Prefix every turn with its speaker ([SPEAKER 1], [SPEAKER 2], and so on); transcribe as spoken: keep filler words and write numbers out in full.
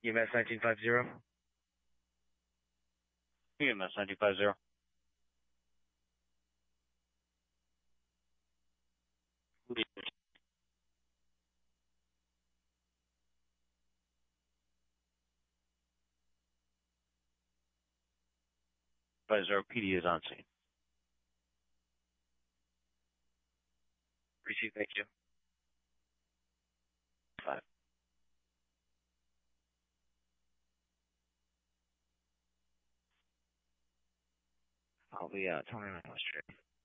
[SPEAKER 1] E M S nineteen fifty.
[SPEAKER 2] E M S nineteen fifty. Five zero P D is on scene.
[SPEAKER 1] Received, thank you.
[SPEAKER 2] Five.
[SPEAKER 1] I'll be uh, telling my straight.